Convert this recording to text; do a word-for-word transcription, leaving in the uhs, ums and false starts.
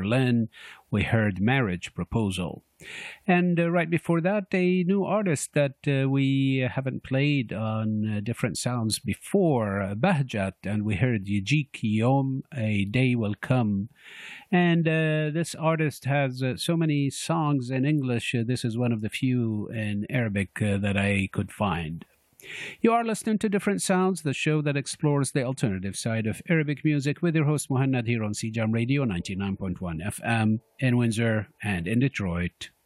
Berlin. We heard Marriage Proposal. And uh, right before that, a new artist that uh, we haven't played on uh, Different Sounds before, uh, Bahjat, and we heard Yajik Yom, A Day Will Come. And uh, this artist has uh, so many songs in English. Uh, this is one of the few in Arabic uh, that I could find. You are listening to Different Sounds, the show that explores the alternative side of Arabic music with your host Muhannad here on C J A M Radio ninety-nine point one F M in Windsor and in Detroit.